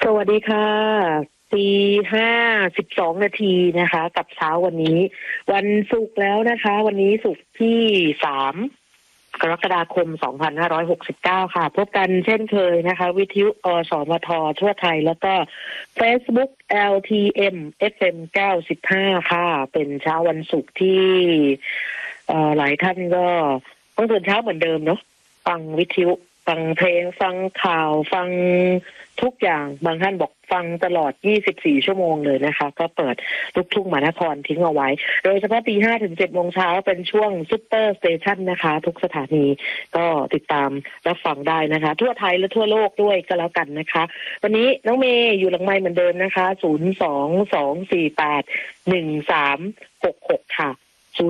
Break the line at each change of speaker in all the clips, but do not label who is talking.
วัสดีค่ะตี 5:12 นาทีนะคะกับเช้าวันนี้วันศุกร์แล้วนะคะวันนี้ศุกร์ที่3 กรกฎาคม 2569ค่ะพบกันเช่นเคยนะคะวิทยุสมททั่วไทยแล้วก็ Facebook LTM FM 95ค่ะเป็นเช้าวันศุกร์ที่หลายท่านก็ต้องตื่นเช้าเหมือนเดิมเนาะฟังวิทยุฟังเพลงฟังข่าวฟังทุกอย่างบางท่านบอกฟังตลอด24ชั่วโมงเลยนะคะก็เปิดลูกทุ่งมหานครทิ้งเอาไว้โดยเฉพาะตี 5 ถึง 7 โมงเช้าเป็นช่วงซุปเปอร์สเตชันนะคะทุกสถานีก็ติดตามรับฟังได้นะคะทั่วไทยและทั่วโลกด้วยก็แล้วกันนะคะวันนี้น้องเมย์อยู่หลังไมค์เหมือนเดิมนะคะ022481366ค่ะ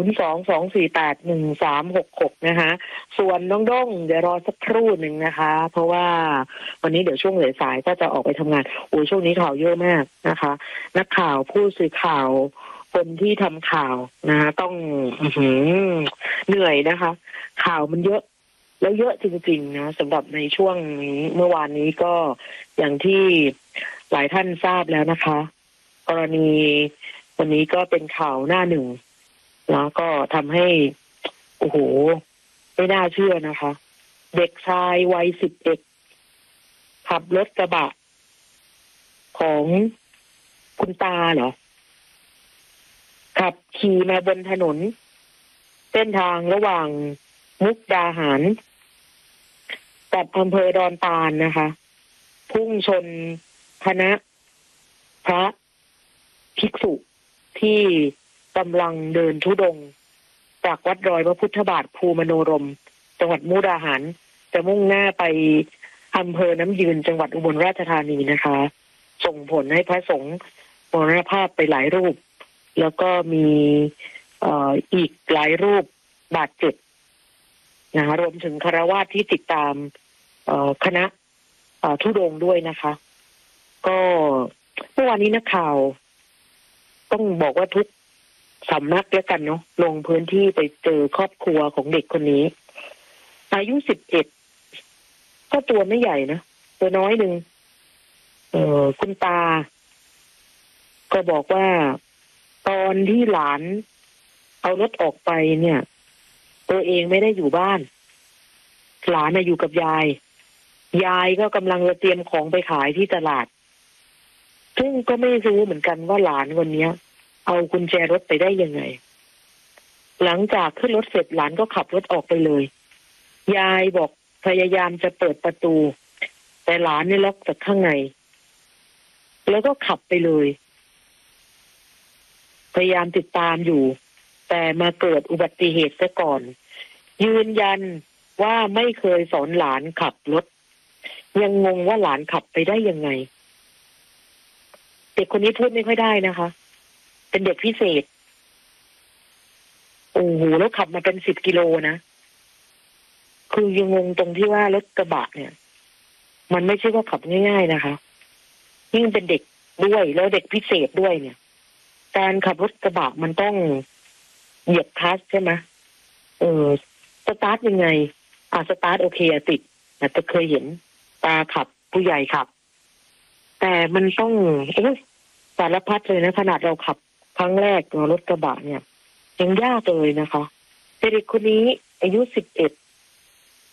022481366นะคะส่วนน้องด้งเดี๋ยวรอสักครู่หนึ่งนะคะเพราะว่าวันนี้เดี๋ยวช่วงสายๆก็จะออกไปทำงานช่วงนี้ข่าวเยอะมากนะคะนักข่าวผู้สื่อข่าวคนที่ทำข่าวนะคะต้องเหนื่อยนะคะข่าวมันเยอะแล้วเยอะจริงๆนะสำหรับในช่วงนี้เมื่อวานนี้ก็อย่างที่หลายท่านทราบแล้วนะคะกรณีวันนี้ก็เป็นข่าวหน้าหนึ่งแล้วก็ทำให้โอ้โหไม่น่าเชื่อนะคะเด็กชายวัย11ขับรถกระบะของคุณตาเหรอขับขี่มาบนถนนเส้นทางระหว่างมุกดาหารกับอำเภอดอนตาลนะคะพุ่งชนคณะพระภิกษุที่กำลังเดินธุดงค์จากวัดรอยพระพุทธบาทภูมโนรมจังหวัดมุกดาหารจะมุ่งหน้าไปอำเภอน้ำยืนจังหวัดอุบลราชธานีนะคะส่งผลให้พระสงฆ์มรณภาพไปหลายรูปแล้วก็มีอีกหลายรูปบาดเจ็บนะคะรวมถึงฆราวาสที่ติดตามคณะธุดงค์ด้วยนะคะก็เมื่อวานนี้นักข่าวต้องบอกว่าทุกสำนักแล้วกันเนาะลงพื้นที่ไปเจอครอบครัวของเด็กคนนี้อายุ11ก็ตัวไม่ใหญ่นะตัวน้อยหนึ่งคุณตาก็บอกว่าตอนที่หลานเอารถออกไปเนี่ยตัวเองไม่ได้อยู่บ้านหลานอยู่กับยายก็กำลังจะเตรียมของไปขายที่ตลาดซึ่งก็ไม่รู้เหมือนกันว่าหลานคนนี้เอากุญแจรถไปได้ยังไงหลังจากขึ้นรถเสร็จหลานก็ขับรถออกไปเลยยายบอกพยายามจะเปิดประตูแต่หลานเนี่ยล็อกจากข้างในแล้วก็ขับไปเลยพยายามติดตามอยู่แต่มาเกิดอุบัติเหตุซะก่อนยืนยันว่าไม่เคยสอนหลานขับรถยังงงว่าหลานขับไปได้ยังไงเด็กคนนี้พูดไม่ค่อยได้นะคะเป็นเด็กพิเศษโอ้โหแล้วขับมาเป็น10 กิโลนะคือยังงงตรงที่ว่ารถกระบะเนี่ยมันไม่ใช่ว่าขับง่ายๆนะคะยิ่งเป็นเด็กด้วยแล้วเด็กพิเศษด้วยเนี่ยการขับรถกระบะมันต้องเหยียบคลัตช์ใช่ไหมสตาร์ทยังไงสตาร์ทโอเคติดแต่จะเคยเห็นตาขับผู้ใหญ่ขับแต่มันต้องสารพัดเลยนะขนาดเราขับครั้งแรกรถกระบะเนี่ยยังยากเลยนะคะเด็กคนนี้อายุ11